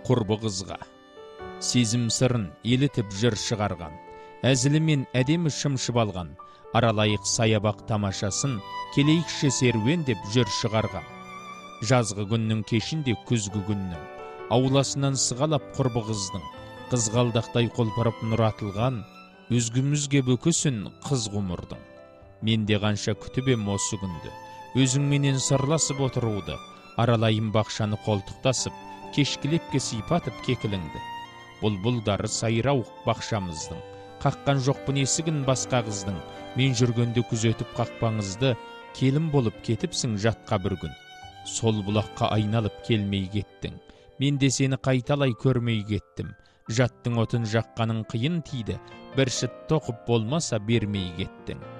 құрбы қызға. Сезім сырын елітіп жыр шығарған, әзілімен әдемі шымшып алған, аралайық саябақ тамашасын, келейікші серуен деп жыр шығарған. Жазғы күннің кешінде күзгі күннің, ауласынан сығалап құрбы қыздың, қызғалдақтай қолпарып нұр атылған, өзгімізге бөкесін қыз ғұмырдың. Менде қанша күтіп ем осы күнді, өзіңменен сырласып отыруды, аралайым бақшаны қолтықтасып, кешкілепке сипатып кекіліңді. Бұлбұлдары сайрауық бақшамыздың, қаққан жоқпын есігін басқа қыздың, мен жүргенде күзетіп қақпаңызды, келін болып кетіпсің жатқа бір күн. Сол бұлаққа айналып келмей кеттің, мен де сені қайталай көрмей кеттім. Жаттың отын жаққаның қиын тиді, бір шыт тоқып болмаса бермей кеттің.